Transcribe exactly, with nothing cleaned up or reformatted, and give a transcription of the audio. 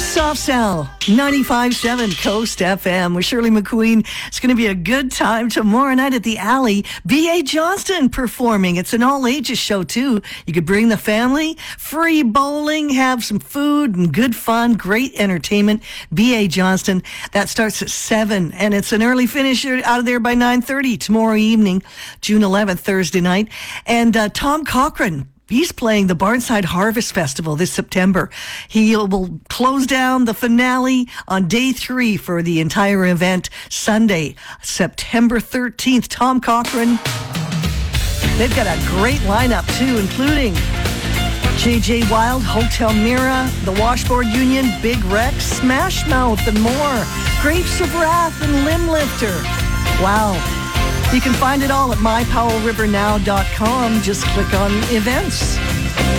Soft Cell, ninety-five point seven Coast F M with Shirley McQueen. It's going to be a good time tomorrow night at the Alley. B A Johnston performing. It's an all-ages show, too. You could bring the family, free bowling, have some food and good fun, great entertainment. B A Johnston, that starts at seven, and it's an early finish. You're out of there by nine thirty tomorrow evening, June eleventh, Thursday night. And uh, Tom Cochran, he's playing the Barnside Harvest Festival this September. He will close down the finale on day three for the entire event, Sunday, September thirteenth. Tom Cochran. They've got a great lineup, too, including J J Wild, Hotel Mira, the Washboard Union, Big Rex, Smash Mouth, and more. Grapes of Wrath and Limb Lifter. Wow. You can find it all at my powell river now dot com. Just click on events.